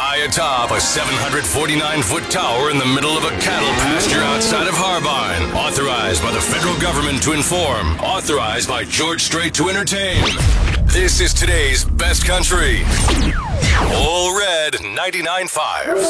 High atop a 749-foot tower in the middle of a cattle pasture outside of Harbine. Authorized by the federal government to inform. Authorized by George Strait to entertain. This is today's best country. All Red 99.5.